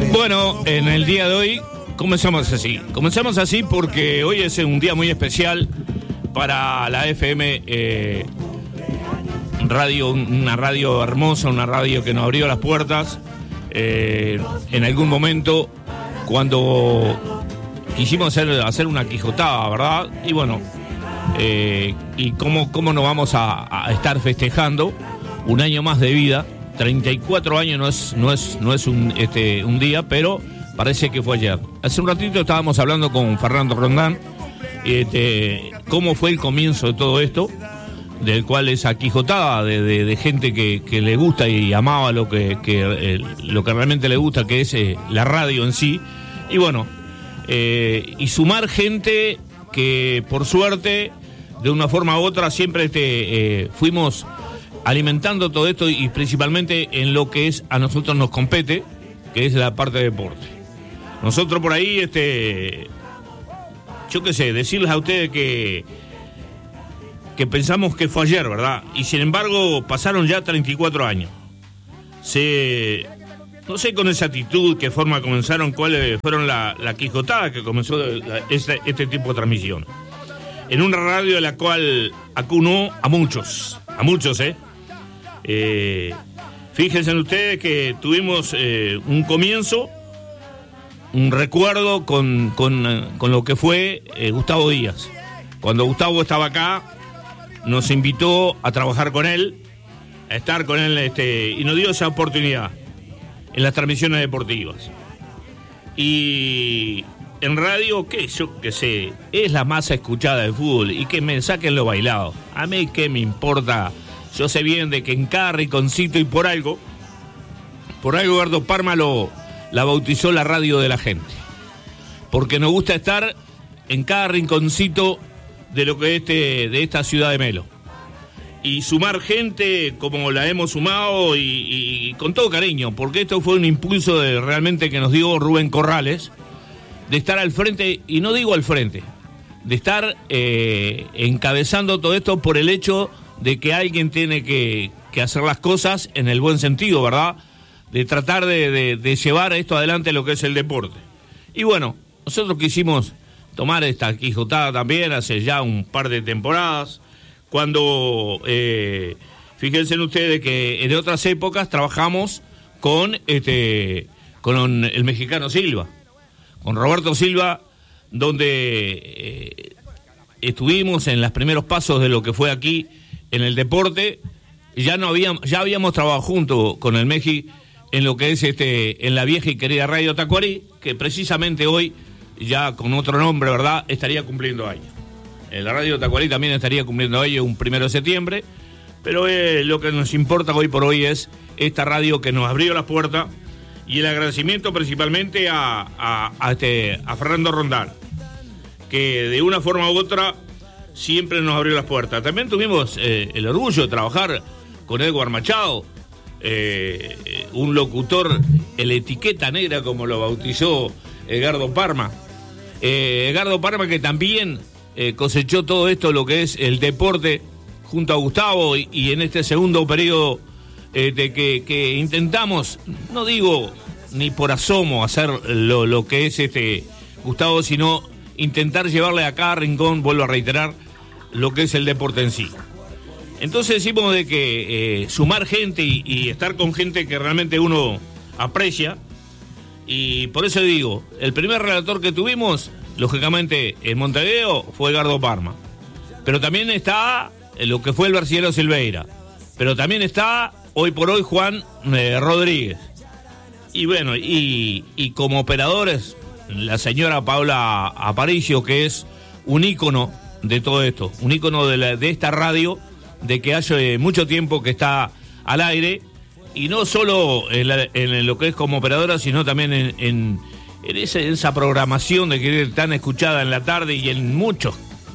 Bueno, en el día de hoy comenzamos así. Comenzamos así porque hoy es un día muy especial para la FM radio, una radio hermosa, una radio que nos abrió las puertas en algún momento cuando quisimos hacer una quijotada, ¿verdad? Y bueno, y cómo nos vamos a estar festejando un año más de vida. 34 años no es un día, pero parece que fue ayer. Hace un ratito estábamos hablando con Fernando Rondán, cómo fue el comienzo de todo esto, del cual esa quijotada de gente que le gusta y amaba lo que realmente le gusta, que es la radio en sí. Y bueno, y sumar gente que por suerte, de una forma u otra, siempre fuimos alimentando todo esto, y principalmente en lo que a nosotros nos compete, que es la parte de deporte. Nosotros por ahí, yo qué sé, decirles a ustedes que pensamos que fue ayer, ¿verdad? Y sin embargo pasaron ya 34 años. No sé con esa actitud, qué forma comenzaron, cuáles fueron la quijotada que comenzó este tipo de transmisión. En una radio de la cual acunó a muchos, fíjense ustedes que tuvimos un comienzo, un recuerdo con lo que fue Gustavo Díaz. Cuando Gustavo estaba acá, nos invitó a trabajar con él, a estar con él, y nos dio esa oportunidad en las transmisiones deportivas. Y en radio, yo qué sé, es la más escuchada del fútbol, y que me saquen lo bailado. A mí qué me importa. Yo sé bien de que en cada rinconcito, y por algo Gardo Parma la bautizó la radio de la gente, porque nos gusta estar en cada rinconcito de lo que de esta ciudad de Melo, y sumar gente como la hemos sumado, y con todo cariño, porque esto fue un impulso realmente que nos dio Rubén Corrales, de estar al frente, y no digo al frente, de estar encabezando todo esto por el hecho de que alguien tiene que hacer las cosas en el buen sentido, ¿verdad? De tratar de llevar esto adelante, lo que es el deporte. Y bueno, nosotros quisimos tomar esta quijotada también hace ya un par de temporadas, cuando fíjense ustedes que en otras épocas trabajamos con el mexicano Silva, con Roberto Silva, donde estuvimos en los primeros pasos de lo que fue aquí en el deporte. Ya habíamos trabajado junto con el Meji en lo que es en la vieja y querida Radio Tacuarí, que precisamente hoy, ya con otro nombre, ¿verdad?, estaría cumpliendo años. La Radio Tacuarí también estaría cumpliendo años un 1 de septiembre, pero lo que nos importa hoy por hoy es esta radio que nos abrió las puertas, y el agradecimiento principalmente a Fernando Rondán, que de una forma u otra siempre nos abrió las puertas. También tuvimos el orgullo de trabajar con Edward Machado, un locutor, el etiqueta negra, como lo bautizó Edgardo Parma. Edgardo Parma, que también cosechó todo esto, lo que es el deporte, junto a Gustavo, y en este segundo periodo que intentamos, no digo ni por asomo hacer lo que es Gustavo, sino intentar llevarle a cada rincón, vuelvo a reiterar, lo que es el deporte en sí. Entonces decimos de que sumar gente y estar con gente que realmente uno aprecia, y por eso digo, el primer relator que tuvimos, lógicamente en Montevideo, fue Edgardo Parma, pero también está lo que fue el Bercielo Silveira, pero también está hoy por hoy Juan Rodríguez, y bueno, y como operadores, la señora Paula Aparicio, que es un ícono de todo esto, un ícono de esta radio, de que hace mucho tiempo que está al aire, y no solo en lo que es como operadora, sino también en esa programación de que es tan escuchada en la tarde, y en muchos.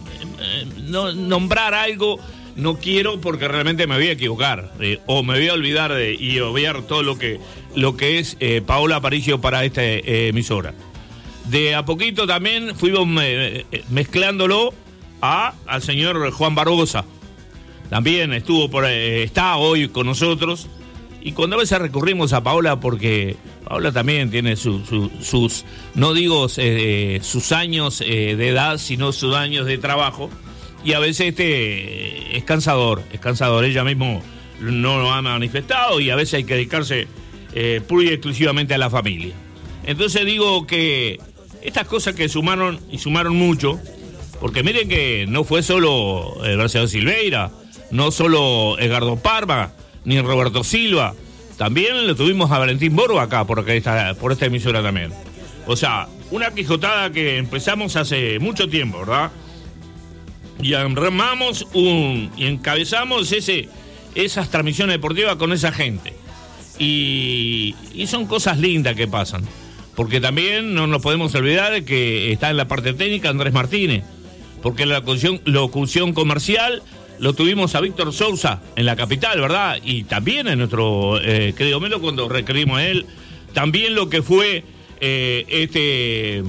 Nombrar algo no quiero, porque realmente me voy a equivocar, o me voy a olvidar y obviar todo lo que es Paola Aparicio para esta emisora. De a poquito también fuimos mezclándolo al señor Juan Barbosa. También está hoy con nosotros, Y cuando a veces recurrimos a Paola, porque Paola también tiene sus, no digo sus años de edad, sino sus años de trabajo, y a veces es cansador, ella mismo no lo ha manifestado, y a veces hay que dedicarse pura y exclusivamente a la familia. Entonces digo que estas cosas que sumaron, y sumaron mucho, porque miren que no fue solo Graciano Silveira, no solo Edgardo Parma, ni Roberto Silva, también lo tuvimos a Valentín Borba acá, por esta emisora también. O sea, una quijotada que empezamos hace mucho tiempo, ¿verdad? Y armamos y encabezamos esas transmisiones deportivas con esa gente. Y son cosas lindas que pasan. Porque también no nos podemos olvidar de que está en la parte técnica Andrés Martínez. Porque la locución comercial lo tuvimos a Víctor Sousa en la capital, ¿verdad? Y también en nuestro querido Melo, cuando requerimos a él. También lo que fue el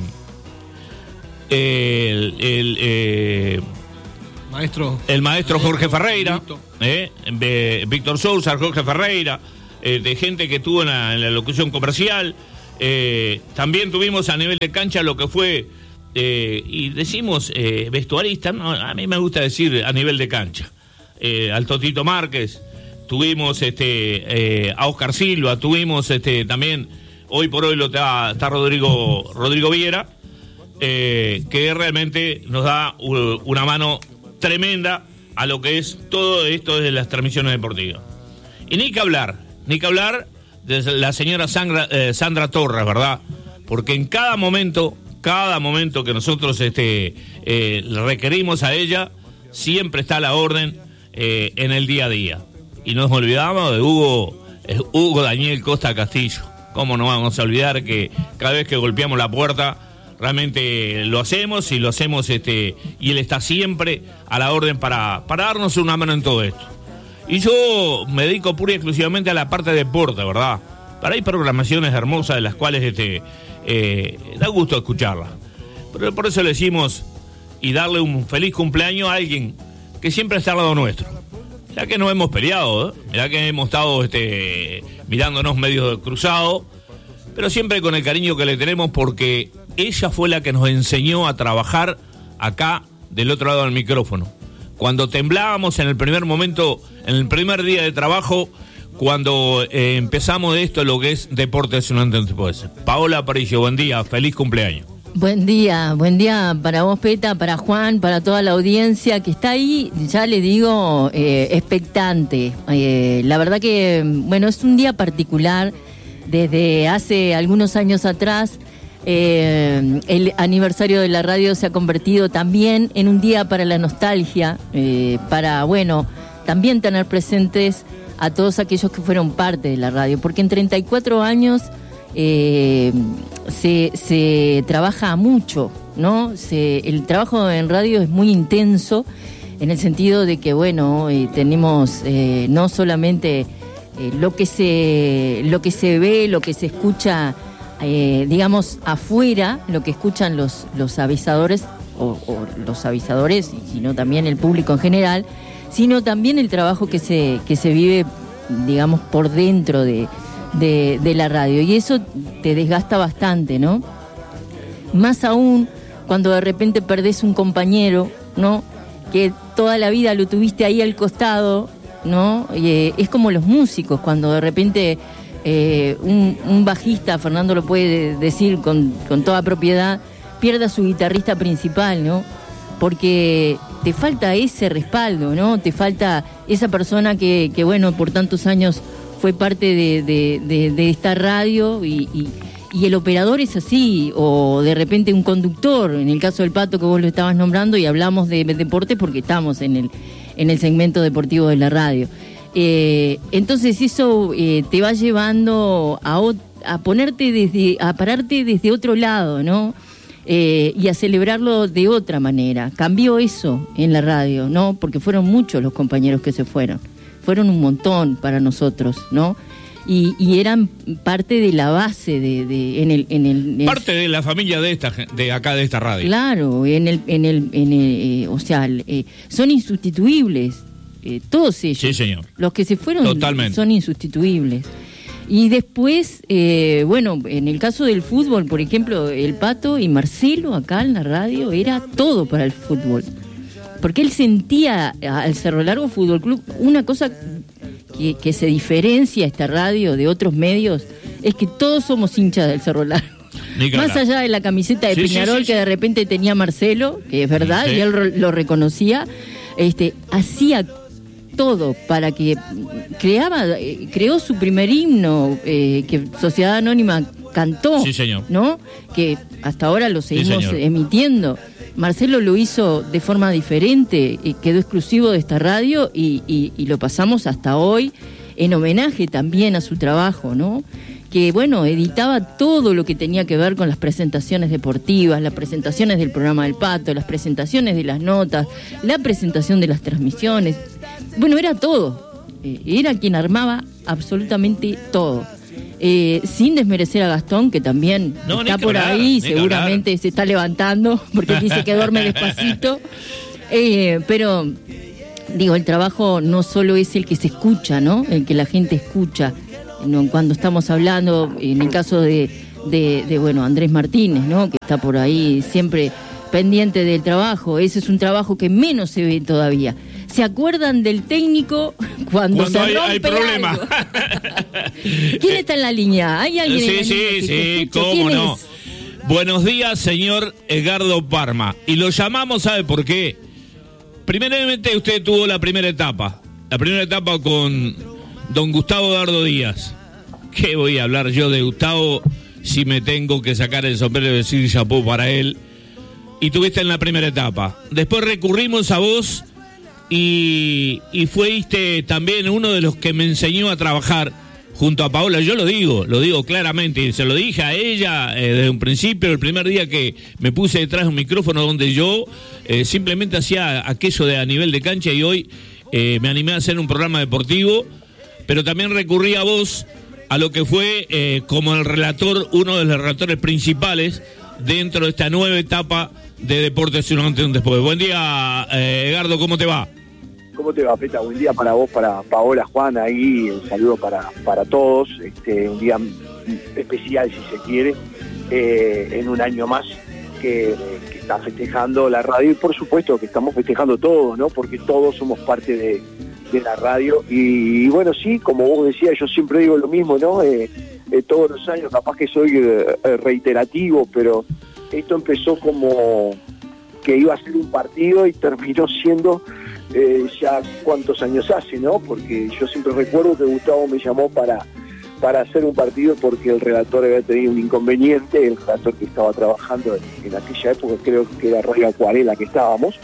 maestro Jorge Ferreira, Víctor Sousa, Jorge Ferreira, de gente que estuvo en la locución comercial. También tuvimos a nivel de cancha lo que fue, y decimos vestuarista, no, a mí me gusta decir a nivel de cancha, al Totito Márquez, tuvimos a Oscar Silva, tuvimos también, hoy por hoy está Rodrigo Viera, que realmente nos da una mano tremenda a lo que es todo esto de las transmisiones deportivas. Y ni que hablar de la señora Sandra Torres, ¿verdad? Porque en cada momento que nosotros requerimos a ella, siempre está a la orden en el día a día. Y nos olvidamos de Hugo Daniel Costa Castillo. ¿Cómo no vamos a olvidar que cada vez que golpeamos la puerta, realmente lo hacemos y y él está siempre a la orden para darnos una mano en todo esto? Y yo me dedico pura y exclusivamente a la parte de deporte, ¿verdad? Pero hay programaciones hermosas de las cuales da gusto escucharlas. Pero por eso le decimos y darle un feliz cumpleaños a alguien que siempre está al lado nuestro. Mirá que nos hemos peleado, mirá que hemos estado mirándonos medio cruzados, pero siempre con el cariño que le tenemos, porque ella fue la que nos enseñó a trabajar acá del otro lado del micrófono. Cuando temblábamos en el primer momento, en el primer día de trabajo, cuando empezamos esto, lo que es Deportes Unánime. Paola Aparicio, buen día, feliz cumpleaños. Buen día para vos, Peta, para Juan, para toda la audiencia que está ahí, ya le digo, expectante. La verdad que, bueno, es un día particular. Desde hace algunos años atrás, el aniversario de la radio se ha convertido también en un día para la nostalgia, para, bueno, también tener presentes a todos aquellos que fueron parte de la radio, porque en 34 años se trabaja mucho, ¿no? El trabajo en radio es muy intenso, en el sentido de que, bueno, tenemos no solamente lo que se ve, lo que se escucha, digamos, afuera, lo que escuchan los avisadores o los avisadores, sino también el público en general, sino también el trabajo que se vive, digamos, por dentro de la radio, y eso te desgasta bastante, ¿no? Más aún cuando de repente perdés un compañero, ¿no? Que toda la vida lo tuviste ahí al costado, ¿no? Es como los músicos, cuando de repente un bajista, Fernando lo puede decir con toda propiedad, pierde a su guitarrista principal, ¿no? Porque te falta ese respaldo, ¿no? Te falta esa persona que bueno, por tantos años fue parte de esta radio, y el operador es así, o de repente un conductor, en el caso del Pato que vos lo estabas nombrando, y hablamos de deporte porque estamos en el segmento deportivo de la radio. Entonces eso te va llevando a pararte desde otro lado, ¿no? Y a celebrarlo de otra manera. Cambió eso en la radio, ¿no? Porque fueron muchos los compañeros que se fueron un montón para nosotros, ¿no? Y eran parte de la base parte de la familia de acá de esta radio. Claro, o sea, son insustituibles. todos ellos. Sí, señor. Los que se fueron Totalmente. son insustituibles. Y después, bueno, en el caso del fútbol, por ejemplo, el Pato y Marcelo acá en la radio era todo para el fútbol. Porque él sentía al Cerro Largo Fútbol Club una cosa que se diferencia esta radio de otros medios, es que todos somos hinchas del Cerro Largo. Más allá de la camiseta de Peñarol que de repente tenía Marcelo, que es verdad, y él lo hacía todo para que creó su primer himno que Sociedad Anónima cantó, ¿no? Que hasta ahora lo seguimos emitiendo. Marcelo lo hizo de forma diferente, quedó exclusivo de esta radio y lo pasamos hasta hoy en homenaje también a su trabajo, ¿no? Que bueno, editaba todo lo que tenía que ver con las presentaciones deportivas, las presentaciones del programa del Pato, las presentaciones de las notas, la presentación de las transmisiones. Bueno, era todo. Era quien armaba absolutamente todo. Sin desmerecer a Gastón, que también está por ahí, seguramente se está levantando, porque dice que duerme despacito. Pero, digo, el trabajo no solo es el que se escucha, ¿no? El que la gente escucha. No, cuando estamos hablando, en el caso de bueno, Andrés Martínez, ¿no? Que está por ahí siempre pendiente del trabajo. Ese es un trabajo que menos se ve todavía. ¿Se acuerdan del técnico cuando se rompe hay problema? Algo? ¿Quién está en la línea? ¿Hay alguien en la línea? Sí, cómo no. Buenos días, señor Edgardo Parma. Y lo llamamos, ¿sabe por qué? Primeramente, usted tuvo la primera etapa con don Gustavo Dardo Díaz. ¿Qué voy a hablar yo de Gustavo si me tengo que sacar el sombrero y decir chapó para él? Y tuviste en la primera etapa. Después recurrimos a vos y fuiste también uno de los que me enseñó a trabajar junto a Paola. Yo lo digo claramente, y se lo dije a ella desde un principio, el primer día que me puse detrás de un micrófono donde yo simplemente hacía aquello de a nivel de cancha, y hoy me animé a hacer un programa deportivo, pero también recurrí a vos, a lo que fue como el relator, uno de los relatores principales dentro de esta nueva etapa de Deportes Un Antes y un Después. Buen día, Edgardo, ¿cómo te va? ¿Cómo te va, Peta? Buen día para vos, para Paola, Juan, ahí, un saludo para todos, un día especial, si se quiere, en un año más que está festejando la radio, y por supuesto que estamos festejando todos, ¿no? Porque todos somos parte de la radio, y bueno, sí, como vos decías, yo siempre digo lo mismo, ¿no? Todos los años, capaz que soy reiterativo, pero esto empezó como que iba a ser un partido y terminó siendo ya cuántos años hace, ¿no? Porque yo siempre recuerdo que Gustavo me llamó para hacer un partido porque el relator había tenido un inconveniente, el relator que estaba trabajando en aquella época, creo que era Radio Acuarela que estábamos,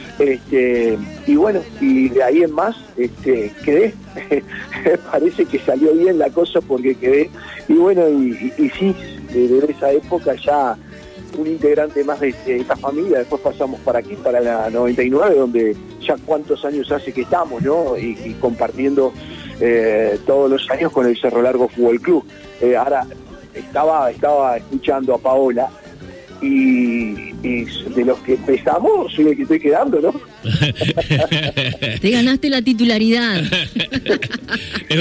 y bueno, y de ahí en más quedé. Parece que salió bien la cosa porque quedé, y bueno, y sí, desde esa época ya un integrante más de esta familia. Después pasamos para aquí, para la 99, donde ya cuántos años hace que estamos, ¿no? Y compartiendo todos los años con el Cerro Largo Fútbol Club. Ahora estaba escuchando a Paola, y de los que empezamos soy el que estoy quedando, ¿no? Te ganaste la titularidad. Es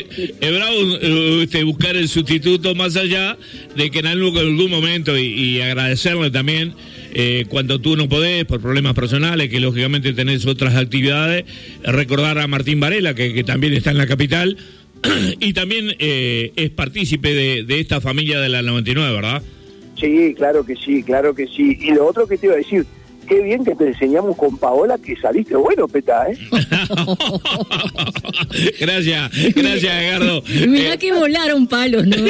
bravo buscar el sustituto, más allá de que en algún momento, y agradecerle también cuando tú no podés por problemas personales, que lógicamente tenés otras actividades, recordar a Martín Varela, que también está en la capital y también es partícipe de esta familia de la 99, ¿verdad? Sí, claro que sí. Y lo otro que te iba a decir, qué bien que te enseñamos con Paola, que saliste bueno, Peta, ¿eh? Gracias, Edgardo. Mirá que volaron palos, ¿no?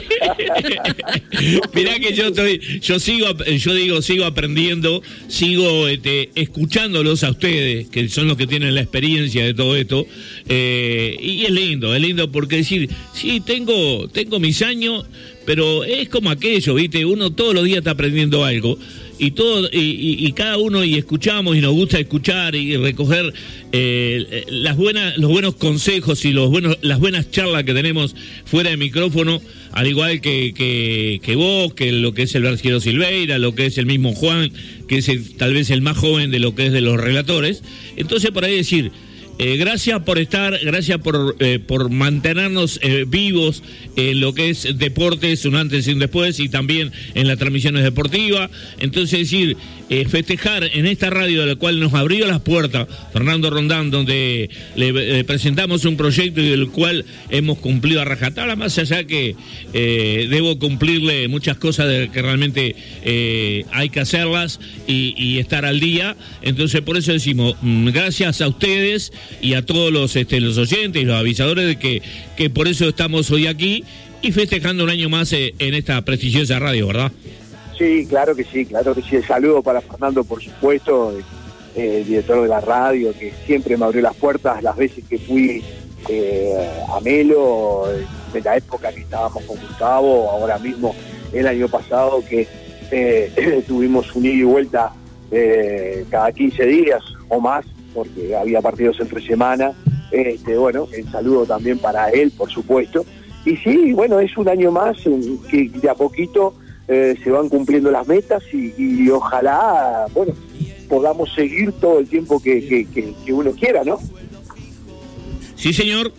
Mirá que sigo aprendiendo, sigo escuchándolos a ustedes, que son los que tienen la experiencia de todo esto, y es lindo porque decir, sí, tengo mis años, pero es como aquello, ¿viste? Uno todos los días está aprendiendo algo, y cada uno, y escuchamos, y nos gusta escuchar y recoger los buenos consejos y las buenas charlas que tenemos fuera de micrófono, al igual que vos, que lo que es el Berciero Silveira, lo que es el mismo Juan, que es tal vez el más joven de lo que es de los relatores. Entonces, por ahí decir, Gracias por estar, gracias por mantenernos vivos en lo que es deportes, un antes y un después, y también en las transmisiones deportivas. Entonces, decir, festejar en esta radio de la cual nos abrió las puertas Fernando Rondán, donde le presentamos un proyecto y del cual hemos cumplido a rajatabla, más allá que debo cumplirle muchas cosas que realmente hay que hacerlas y estar al día. Entonces, por eso decimos, gracias a ustedes y a todos los oyentes y los avisadores de que por eso estamos hoy aquí y festejando un año más en esta prestigiosa radio, ¿verdad? Sí, claro que sí. El saludo para Fernando, por supuesto, el director de la radio, que siempre me abrió las puertas las veces que fui a Melo, de la época que estábamos con Gustavo, ahora mismo el año pasado que tuvimos un ida y vuelta cada 15 días o más, porque había partidos entre semana. Bueno, el saludo también para él, por supuesto. Y sí, bueno, es un año más que de a poquito se van cumpliendo las metas y ojalá, bueno, podamos seguir todo el tiempo que uno quiera, ¿no? Sí, señor.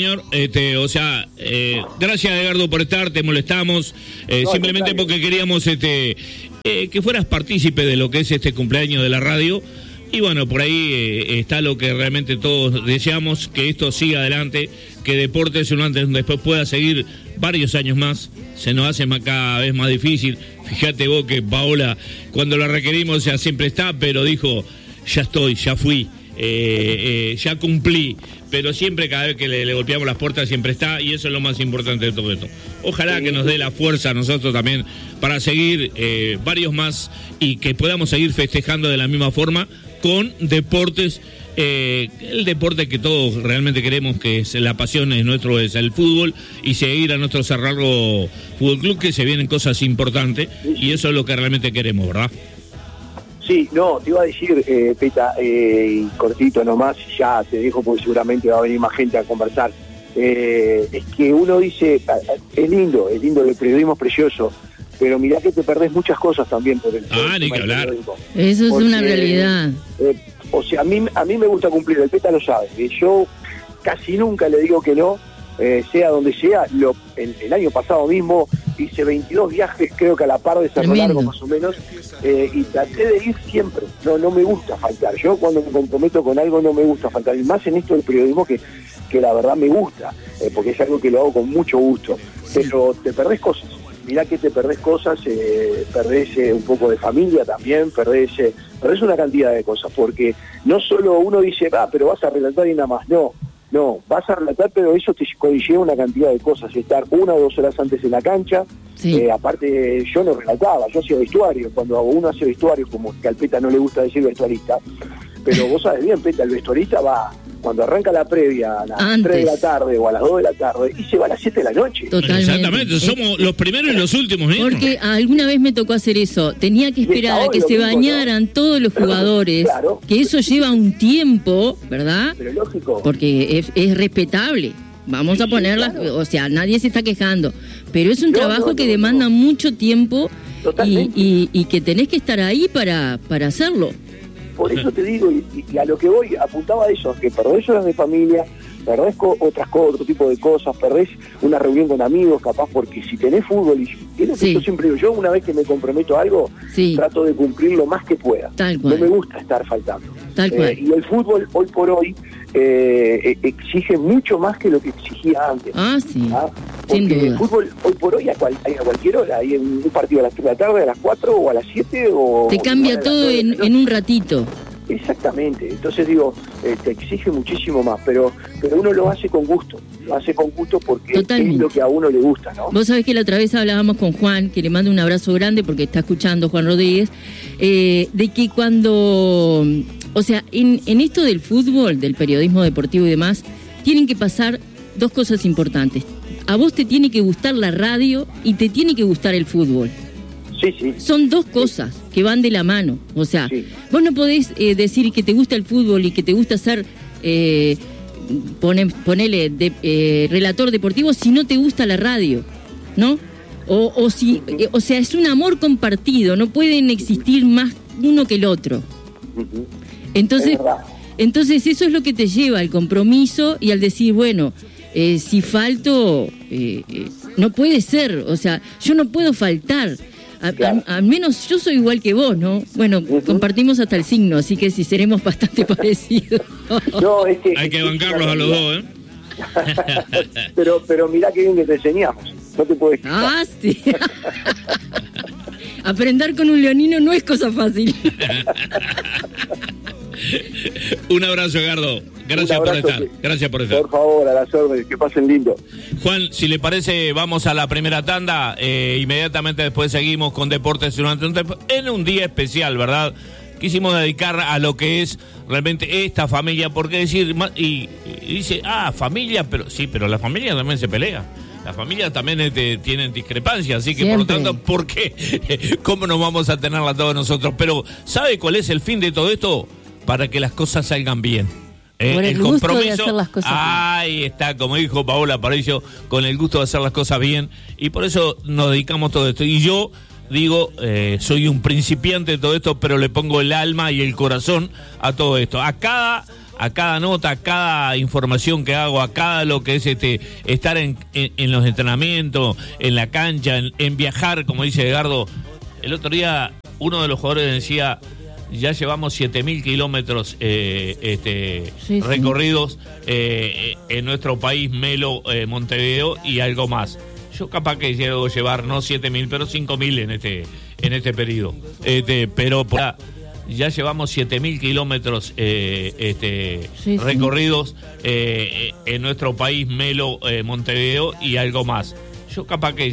Gracias, Edgardo, por estar, te molestamos, simplemente porque queríamos que fueras partícipe de lo que es este cumpleaños de la radio. Y bueno, por ahí está lo que realmente todos deseamos, que esto siga adelante, que Deportes un antes y un después pueda seguir varios años más. Se nos hace cada vez más difícil. Fíjate vos que Paola, cuando la requerimos, ya siempre está, pero dijo, ya estoy, ya fui, ya cumplí. Pero siempre, cada vez que le golpeamos las puertas, siempre está, y eso es lo más importante de todo esto. Ojalá que nos dé la fuerza a nosotros también para seguir varios más y que podamos seguir festejando de la misma forma con Deportes, el deporte que todos realmente queremos, que es la pasión es nuestro, es el fútbol, y seguir a nuestro Cerralbo Fútbol Club, que se vienen cosas importantes, y eso es lo que realmente queremos, ¿verdad? Sí, no, te iba a decir, Peta, cortito nomás, ya te dejo porque seguramente va a venir más gente a conversar. Es que uno dice, es lindo, el periodismo es precioso, pero mirá que te perdés muchas cosas también por el ni que hablar. Eso es una realidad. O sea, a mí me gusta cumplir, el Peta lo sabe, yo casi nunca le digo que no, sea donde sea. El año pasado mismo hice 22 viajes, creo que a la par de Cerro Largo más o menos, y traté de ir siempre. No me gusta faltar. Yo cuando me comprometo con algo no me gusta faltar, y más en esto del periodismo que la verdad me gusta, porque es algo que lo hago con mucho gusto, pero te perdés cosas. Mirá que te perdés cosas, perdés un poco de familia también, perdés una cantidad de cosas, porque no solo uno dice, pero vas a relatar y nada más, no, vas a relatar, pero eso te conlleva una cantidad de cosas, estar 1 o 2 horas antes en la cancha, aparte yo no relataba, yo hacía vestuario, cuando uno hace vestuario, como que al Peta no le gusta decir vestuarista, pero vos sabés bien, Peta, el vestuarista va cuando arranca la previa a las 3 de la tarde o a las 2 de la tarde y se va a las 7 de la noche. Totalmente. Exactamente, somos los primeros y los últimos, ¿eh? Porque alguna vez me tocó hacer eso, tenía que esperar a que se bañaran todos los jugadores, claro, que eso lleva un tiempo, ¿verdad? Pero lógico. Porque es respetable. Vamos a ponerla, claro. O sea, nadie se está quejando, pero es un trabajo que demanda mucho tiempo y que tenés que estar ahí para hacerlo. Por eso te digo, y a lo que voy, apuntaba a eso, que perdés horas de familia, perdés otro tipo de cosas, perdés una reunión con amigos, capaz, porque si tenés fútbol, y es lo que yo siempre digo, yo una vez que me comprometo a algo, trato de cumplir lo más que pueda. No me gusta estar faltando. Y el fútbol, hoy por hoy, exige mucho más que lo que exigía antes. Porque el fútbol, hoy por hoy, a cualquier hora, hay un partido a las 3 de la tarde, a las 4 o a las 7 o... Te cambia todo en un ratito. Exactamente, entonces digo, te exige muchísimo más, pero uno lo hace con gusto, porque es lo que a uno le gusta, ¿no? Vos sabés que la otra vez hablábamos con Juan, que le mando un abrazo grande porque está escuchando, Juan Rodríguez, de que cuando, o sea, en esto del fútbol, del periodismo deportivo y demás, tienen que pasar 2 cosas importantes. A vos te tiene que gustar la radio y te tiene que gustar el fútbol. Sí. Son 2 cosas que van de la mano. O sea, vos no podés decir que te gusta el fútbol y que te gusta ser, ponele relator deportivo si no te gusta la radio, ¿no? O sea, es un amor compartido, no pueden existir más uno que el otro. Entonces, Entonces eso es lo que te lleva al compromiso y al decir, bueno, si falto, no puede ser, o sea, yo no puedo faltar. Claro. Al menos yo soy igual que vos, ¿no? Bueno, compartimos hasta el signo, así que sí seremos bastante parecidos. No, hay que bancarlos a los dos, ¿eh? pero mirá qué bien que te enseñamos, no te puedes quitar. Ah, sí. Aprender con un leonino no es cosa fácil. Un abrazo, Edgardo. Gracias por estar. Gracias por estar. Por favor, a las órdenes, que pasen lindo. Juan, si le parece, vamos a la primera tanda. Inmediatamente después seguimos con Deportes en un día especial, ¿verdad? Quisimos dedicar a lo que es realmente esta familia, porque decir, y dice, familia, pero sí, pero la familia también se pelea. Las familias también tienen discrepancias, así que siempre. Por lo tanto, ¿por qué? ¿Cómo nos vamos a tenerla todos nosotros? Pero, ¿sabe cuál es el fin de todo esto? Para que las cosas salgan bien. Por el gusto de hacer las cosas bien. Ahí está, como dijo Paola Aparicio, con el gusto de hacer las cosas bien, y por eso nos dedicamos todo esto. Y yo digo, soy un principiante de todo esto, pero le pongo el alma y el corazón a todo esto. A cada nota, a cada información que hago, a cada lo que es estar en los entrenamientos, en la cancha, en viajar, como dice Edgardo. El otro día uno de los jugadores decía, ya llevamos 7.000 kilómetros recorridos en nuestro país, Melo, Montevideo y algo más. Yo capaz que llego a llevar no 7.000, pero 5.000 en este periodo. Pero ya llevamos 7.000 kilómetros recorridos en nuestro país, Melo, Montevideo y algo más. Yo capaz que